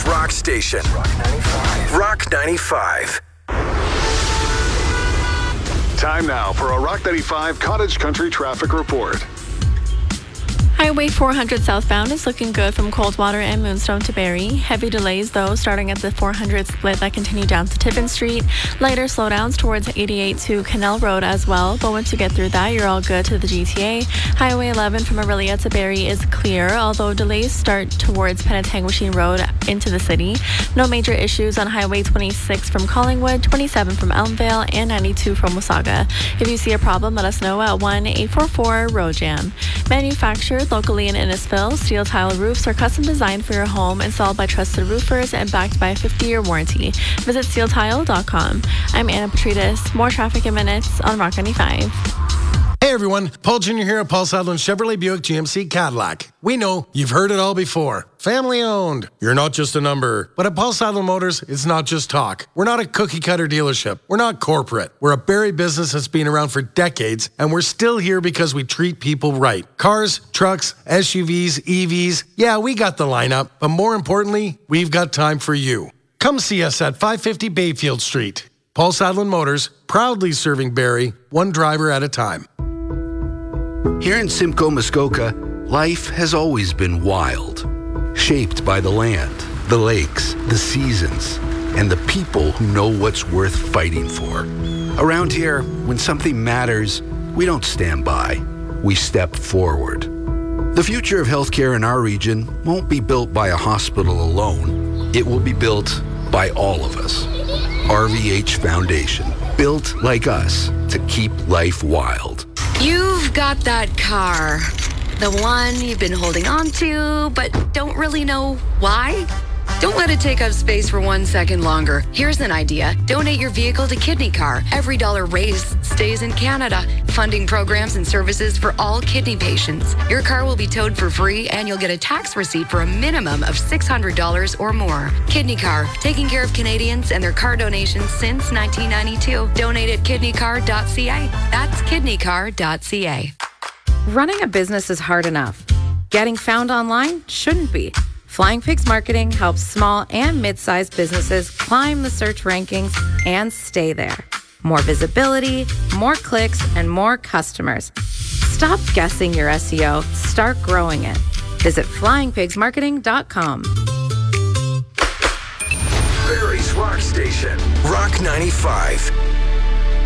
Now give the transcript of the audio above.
Rock Station. Rock 95. Time now for a Rock 95 Cottage Country traffic report. Highway 400 southbound is looking good from Coldwater and Moonstone to Barrie. Heavy delays, though, starting at the 400 split that continue down to Tiffin Street. Lighter slowdowns towards 88 to Canal Road as well, but once you get through that, you're all good to the GTA. Highway 11 from Aurelia to Barrie is clear, although delays start towards Penetanguishene Road into the city. No major issues on Highway 26 from Collingwood, 27 from Elmvale, and 92 from Wasaga. If you see a problem, let us know at 1-844-ROAD-JAM. Manufactured locally in Innisfil, steel tile roofs are custom designed for your home, installed by trusted roofers, and backed by a 50-year warranty. Visit steeltile.com. I'm Anna Petrides. More traffic in minutes on Rock 95. Hey everyone, Paul Jr. here at Paul Sadlin Chevrolet Buick GMC Cadillac. We know you've heard it all before. Family owned. You're not just a number. But at Paul Sadlin Motors, it's not just talk. We're not a cookie cutter dealership. We're not corporate. We're a Barrie business that's been around for decades, and we're still here because we treat people right. Cars, trucks, SUVs, EVs. Yeah, we got the lineup, but more importantly, we've got time for you. Come see us at 550 Bayfield Street. Paul Sadlin Motors, proudly serving Barrie, one driver at a time. Here in Simcoe, Muskoka, life has always been wild, shaped by the land, the lakes, the seasons, and the people who know what's worth fighting for. Around here, when something matters, we don't stand by, we step forward. The future of healthcare in our region won't be built by a hospital alone. It will be built by all of us. RVH Foundation, built like us to keep life wild. You've got that car, the one you've been holding on to, but don't really know why. Don't let it take up space for 1 second longer. Here's an idea. Donate your vehicle to Kidney Car. Every dollar raised stays in Canada, funding programs and services for all kidney patients. Your car will be towed for free, and you'll get a tax receipt for a minimum of $600 or more. Kidney Car, taking care of Canadians and their car donations since 1992. Donate at kidneycar.ca. That's kidneycar.ca. Running a business is hard enough. Getting found online shouldn't be. Flying Pigs Marketing helps small and mid-sized businesses climb the search rankings and stay there. More visibility, more clicks, and more customers. Stop guessing your SEO. Start growing it. Visit flyingpigsmarketing.com. Barrie's Rock Station. Rock 95.